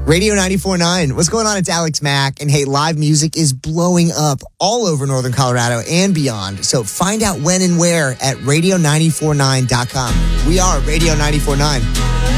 Radio 94.9. What's going on? It's Alex Mack. And hey, live music is blowing up all over Northern Colorado and beyond. So find out when and where at radio949.com. We are Radio 94.9.